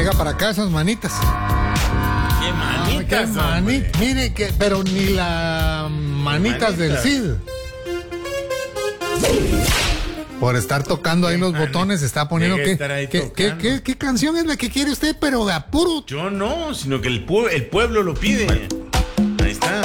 traiga para acá esas manitas. ¿Qué manitas? Mire que, pero ni las manitas del Cid. Por estar tocando ahí los botones, está poniendo ¿qué canción es la que quiere usted? Pero de apuro. Yo no, sino que el pueblo lo pide. Ahí está.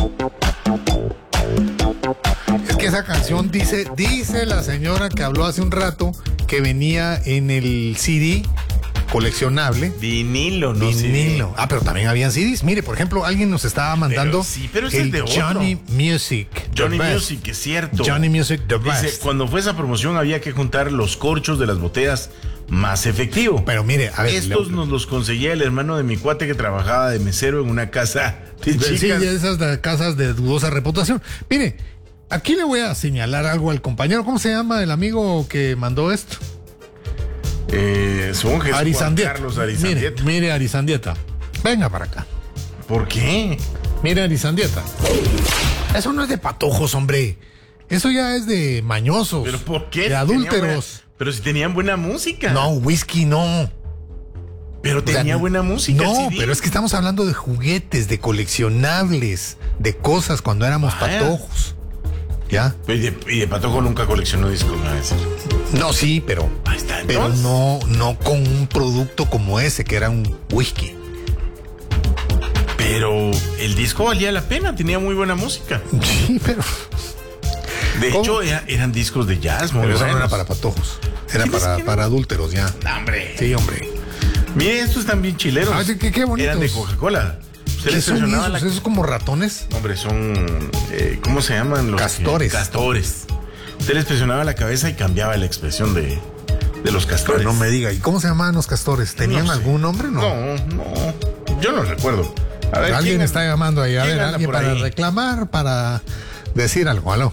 Es que esa canción dice la señora que habló hace un rato que venía en el CD coleccionable. Vinilo, no Vinilo. CD. Ah, pero también habían CDs. Mire, por ejemplo, alguien nos estaba mandando pero ese es de otro. Johnny Music. Johnny Music, es cierto. Johnny Music, the best. Dice, cuando fue esa promoción había que juntar los corchos de las botellas más efectivo. Pero mire, a ver. Estos nos los conseguía el hermano de mi cuate que trabajaba de mesero en una casa de chicas. Sí, de esas casas de dudosa reputación. Mire, aquí le voy a señalar algo al compañero. ¿Cómo se llama el amigo que mandó esto? Son Jesús Arizandieta. Carlos Arizandieta. Mire, Arizandieta. Venga para acá. ¿Por qué? Mire, Arizandieta. Eso no es de patojos, hombre. Eso ya es de mañosos. ¿Pero por qué? De adúlteros. Pero si tenían buena música. No, whisky no. Pero tenía buena música. No, pero es que estamos hablando de juguetes, de coleccionables, de cosas cuando éramos patojos. ¿Ya? Y de patojo nunca coleccionó discos, me va a decir. No, sí, pero. Ahí está, pero entonces. no con un producto como ese, que era un whisky. Pero el disco valía la pena, tenía muy buena música. Sí, pero. De hecho, eran discos de jazz, muy pero eso no buenos. era para patojos. Era para adúlteros, ya. No, hombre. Sí, hombre. Mire, estos están bien chileros. Ah, qué bonitos. Eran de Coca-Cola. ¿Usted ¿Qué les son presionaba esos? ¿Esos como ratones? Hombre, son... ¿cómo se llaman? Los Castores. Castores. Usted les presionaba la cabeza y cambiaba la expresión de los castores. Pero no me diga. ¿Y cómo se llamaban los castores? ¿Tenían No sé. algún nombre? No. No. Yo no recuerdo. A ver, Alguien está llamando ahí. A ¿quién ver, anda alguien por para ahí? reclamar, para decir algo. Aló.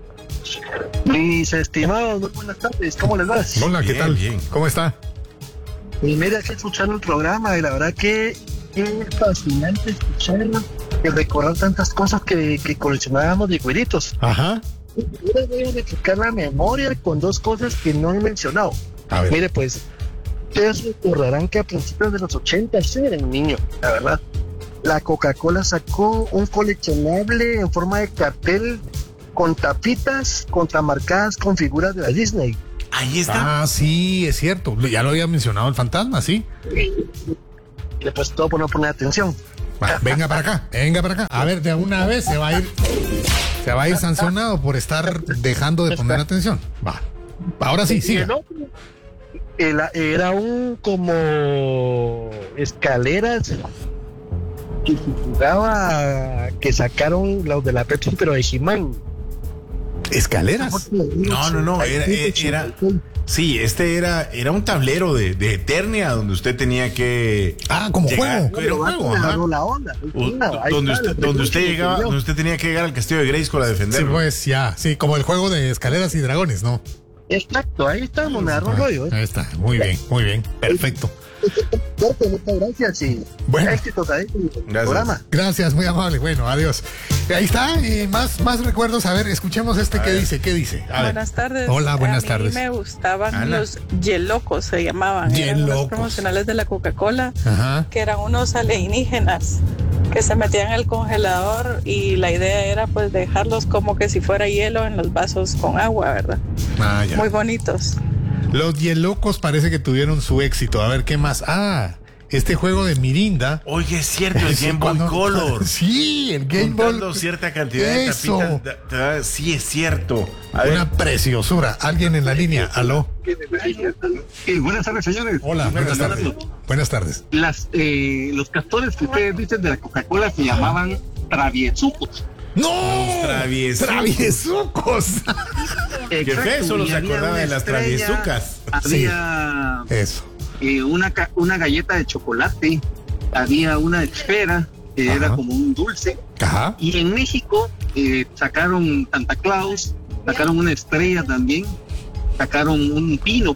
Mis estimados, muy buenas tardes, ¿cómo les va? Hola, ¿qué Bien, tal? bien. ¿Cómo está? Y mira, que escuchando el programa y la verdad que es fascinante escucharlo y recordar tantas cosas que coleccionábamos de cueritos. Ajá. Ahora voy a refrescar la memoria con dos cosas que no he mencionado. A ver. Mire, pues, ustedes recordarán que a principios de los 80, sí, era un niño, la verdad. La Coca-Cola sacó un coleccionable en forma de cartel con tapitas contramarcadas con figuras de la Disney. Ahí está. Ah, sí, es cierto. Ya lo había mencionado el fantasma, sí. Y después todo por no poner atención. Va, venga para acá, venga para acá. A ver, de una vez se va a ir sancionado por estar dejando de poner atención. Va. Ahora sí, Y siga. el otro, era un como escaleras que se jugaba, que sacaron los de la Pepsi, pero de He-Man. ¿Escaleras? No. Era. Sí, era un tablero de Eternia donde usted tenía que. Ah, como llegar. juego. Era un juego, ajá. La onda. Donde usted tenía que llegar al castillo de Grayskull a Sí, defenderlo. pues ya. Sí, como el juego de escaleras y dragones, ¿no? Exacto, ahí estamos, me agarró el rollo. Ahí está, muy bien. Perfecto. Muchas gracias y Bueno. éxitos ahí en el Gracias. programa. Gracias, muy amable. Bueno, adiós. Ahí está, más recuerdos. A ver, escuchemos ¿qué dice? A ver. Buenas tardes. Hola, buenas tardes. A mí me gustaban Ana. los Yelocos, se llamaban. Eran Yelocos. unos promocionales de la Coca-Cola, Ajá. que eran unos alienígenas que se metían al congelador y la idea era pues dejarlos como que si fuera hielo en los vasos con agua, ¿verdad? Ah, ya. Muy bonitos. Los Yelocos parece que tuvieron su éxito. A ver, ¿qué más? Este juego de Mirinda. Oye, es cierto, el Sí, Game Boy cuando- Color. Sí, el Game Boy. Juntando cierta cantidad de Eso. tapitas. Sí, es cierto. A ver, Una preciosura. Alguien en la línea. Aló. Buenas tardes, señores. Hola, buenas tardes. Buenas tardes. Los castores que ustedes dicen de la Coca-Cola se llamaban traviesucos. ¡No! traviesucos. ¡Traviesucos! Qué feo, solo y se había acordaba una de las estrella, traviesucas. Había Eso. una galleta de chocolate, había una esfera que Ajá. era como un dulce. Ajá. Y en México sacaron Santa Claus, sacaron una estrella también, sacaron un pino.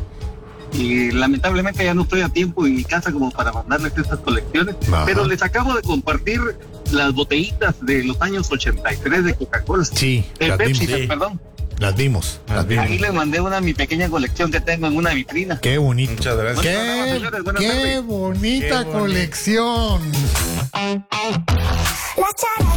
Y lamentablemente ya no estoy a tiempo en mi casa como para mandarles estas colecciones, Ajá. pero les acabo de compartir las botellitas de los años 83 de Coca-Cola. Sí, De las Pepsi, vimos. Sí. perdón. Las vimos. Ahí les mandé mi pequeña colección que tengo en una vitrina. Qué bonito. Muchas gracias. Qué bonita colección. La charla.